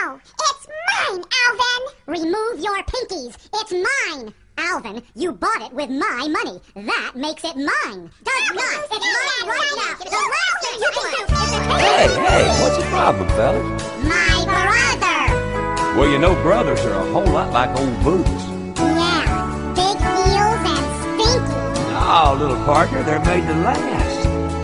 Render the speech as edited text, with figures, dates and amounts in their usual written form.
No, it's mine, Alvin. Remove your pinkies. It's mine. Alvin, you bought it with my money. That makes it mine. Does not. It's mine right now. The last thing you can do is to take Hey, what's the problem, fellas? my brother. Well, you know, brothers are a whole lot like old boots. Yeah, big heels and stinky. Oh, little partner, they're made to last.